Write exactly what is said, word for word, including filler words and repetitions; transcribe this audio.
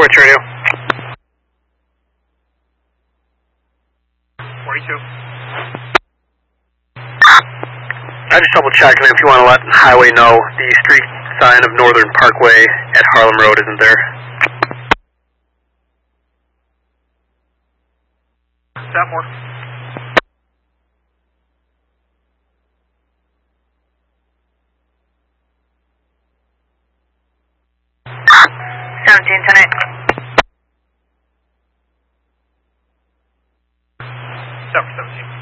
Switch radio. forty-two. I just double checking if you want to let highway know the street sign of Northern Parkway at Harlem Road isn't there. Sophomore. seventeen ten eight. Seven seventeen.